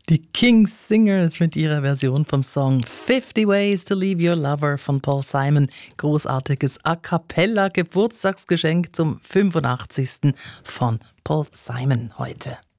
Die Kings Singers mit ihrer Version vom Song 50 Ways to Leave Your Lover von Paul Simon. Großartiges A Cappella Geburtstagsgeschenk zum 85. von Paul Simon heute.